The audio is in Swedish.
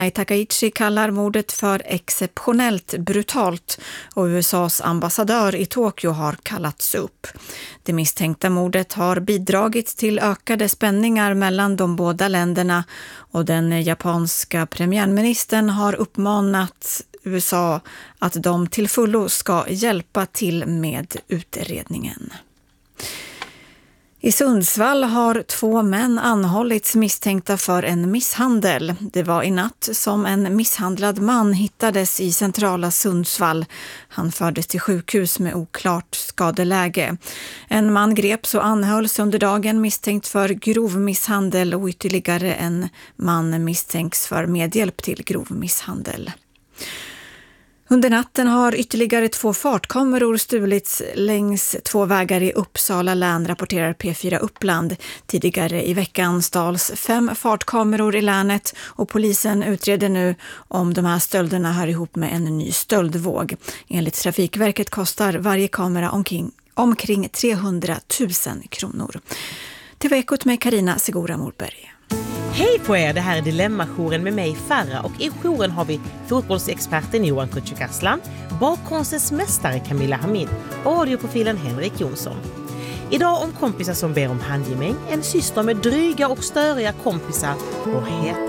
Takaichi kallar mordet för exceptionellt brutalt och USAs ambassadör i Tokyo har kallats upp. Det misstänkta mordet har bidragit till ökade spänningar mellan de båda länderna och den japanska premiärministern har uppmanat USA att de till fullo ska hjälpa till med utredningen. I Sundsvall har 2 män anhållits misstänkta för en misshandel. Det var i natt som en misshandlad man hittades i centrala Sundsvall. Han fördes till sjukhus med oklart skadeläge. En man greps och anhölls under dagen misstänkt för grov misshandel och ytterligare en man misstänks för medhjälp till grov misshandel. Under natten har ytterligare 2 fartkameror stulits längs 2 vägar i Uppsala län, rapporterar P4 Uppland. Tidigare i veckan stals 5 fartkameror i länet och polisen utreder nu om de här stölderna hör ihop med en ny stöldvåg. Enligt Trafikverket kostar varje kamera omkring 300 000 kronor. TV-ekot med Carina Segura Morberg. Hej på er, det här är Dilemma-jouren med mig Farra och i jouren har vi fotbollsexperten Johan Kücükaslan, bakkonstens mästare Camilla Hamid och audioprofilen Henrik Jonsson. Idag om kompisar som ber om handgemäng, en syster med dryga och störiga kompisar och heta